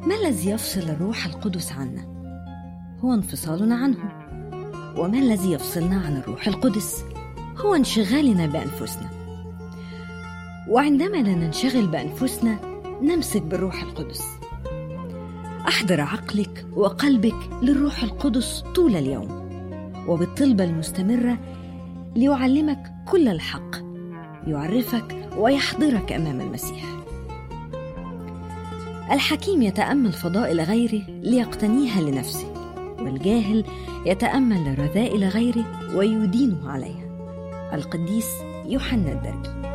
ما الذي يفصل الروح القدس عنا؟ هو انفصالنا عنه. وما الذي يفصلنا عن الروح القدس؟ هو انشغالنا بأنفسنا. وعندما لا ننشغل بأنفسنا نمسك بالروح القدس. أحضر عقلك وقلبك للروح القدس طول اليوم، وبالطلبة المستمرة ليعلمك كل الحق، يعرفك ويحضرك أمام المسيح. الحكيم يتأمل فضائل غيره ليقتنيها لنفسه، والجاهل يتأمل رذائل غيره ويدينه عليها. القديس يوحنا الدرجي.